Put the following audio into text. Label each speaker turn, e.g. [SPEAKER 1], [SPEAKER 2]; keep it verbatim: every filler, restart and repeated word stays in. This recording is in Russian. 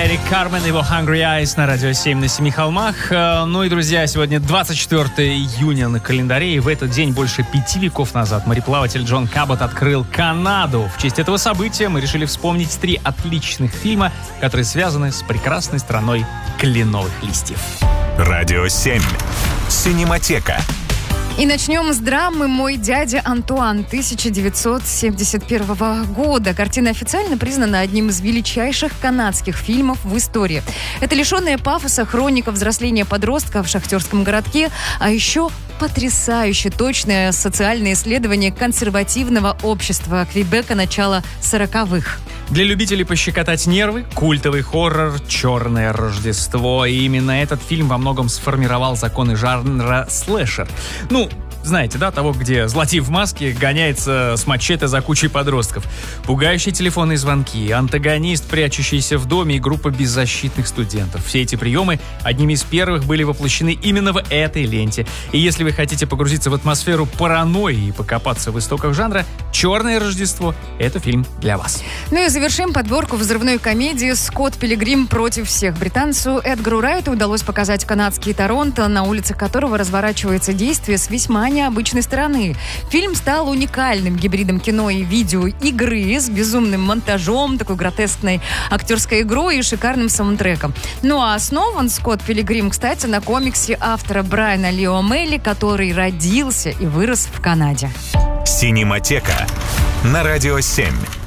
[SPEAKER 1] Эрик Кармен, его Hungry Eyes на радио семь на семи холмах. Ну и, друзья, сегодня двадцать четвёртого июня на календаре, и в этот день больше пяти веков назад мореплаватель Джон Кабот открыл Канаду. В честь этого события мы решили вспомнить три отличных фильма, которые связаны с прекрасной страной кленовых листьев.
[SPEAKER 2] Радио семь. Синематека.
[SPEAKER 3] И начнем с драмы «Мой дядя Антуан» тысяча девятьсот семьдесят первого года. Картина официально признана одним из величайших канадских фильмов в истории. Это лишенная пафоса хроника взросления подростка в шахтерском городке, а еще потрясающе точное социальное исследование консервативного общества Квебека начала сороковых.
[SPEAKER 1] Для любителей пощекотать нервы — культовый хоррор «Черное Рождество». И именно этот фильм во многом сформировал законы жанра слэшер. Ну, знаете, да, того, где злодей в маске гоняется с мачете за кучей подростков. Пугающие телефонные звонки, антагонист, прячущийся в доме, и группа беззащитных студентов. Все эти приемы одними из первых были воплощены именно в этой ленте. И если вы хотите погрузиться в атмосферу паранойи и покопаться в истоках жанра, «Черное Рождество» — это фильм для вас.
[SPEAKER 3] Ну и завершим подборку взрывной комедии «Скотт Пилигрим против всех». Британцу Эдгару Райту удалось показать канадский Торонто, на улицах которого разворачивается действие с весьма необычной стороны. Фильм стал уникальным гибридом кино и видеоигры с безумным монтажом, такой гротескной актерской игрой и шикарным саундтреком. Ну а основан «Скотт Пилигрим», кстати, на комиксе автора Брайана Ли О'Мелли, который родился и вырос в Канаде.
[SPEAKER 2] Синематека на радио семь.